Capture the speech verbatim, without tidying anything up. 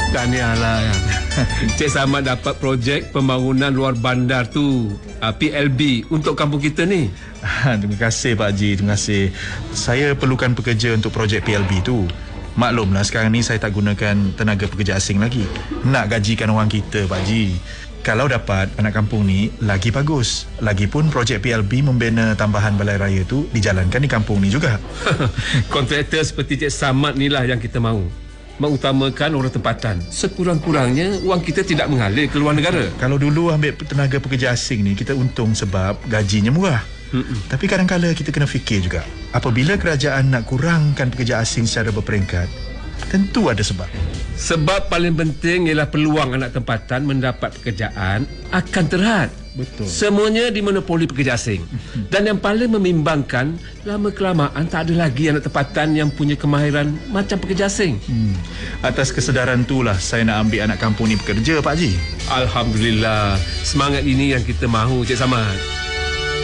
Tahniahlah. Cik Samad dapat projek pembangunan luar bandar tu, P L B, untuk kampung kita ni. Terima kasih Pak Haji, terima kasih. Saya perlukan pekerja untuk projek P L B tu. Maklumlah sekarang ni saya tak gunakan tenaga pekerja asing lagi. Nak gajikan orang kita Pak Haji. Kalau dapat anak kampung ni lagi bagus. Lagipun projek P L B membina tambahan balai raya tu dijalankan di kampung ni juga. Kontraktor seperti Cik Samad ni lah yang kita mahu. Mengutamakan orang tempatan. Sekurang-kurangnya wang kita tidak mengalir ke luar negara. Kalau dulu ambil tenaga pekerja asing ni kita untung sebab gajinya murah. Mm-mm. Tapi kadang-kadang kita kena fikir juga, apabila kerajaan nak kurangkan pekerja asing secara berperingkat, tentu ada sebab. Sebab paling penting ialah peluang anak tempatan mendapat pekerjaan akan terhad. Betul. Semuanya dimonopoli pekerja asing. Dan yang paling membimbangkan, lama-kelamaan tak ada lagi anak tempatan yang punya kemahiran macam pekerja asing. Hmm. Atas kesedaran itulah saya nak ambil anak kampung ni bekerja Pak Haji. Alhamdulillah. Semangat ini yang kita mahu Cik Samad.